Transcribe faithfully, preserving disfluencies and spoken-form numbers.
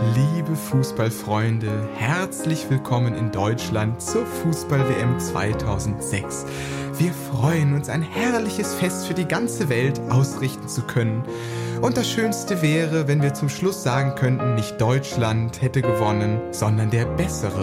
Liebe Fußballfreunde, herzlich willkommen in Deutschland zur Fußball-W M zweitausendsechs. Wir freuen uns, ein herrliches Fest für die ganze Welt ausrichten zu können. Und das Schönste wäre, wenn wir zum Schluss sagen könnten, nicht Deutschland hätte gewonnen, sondern der bessere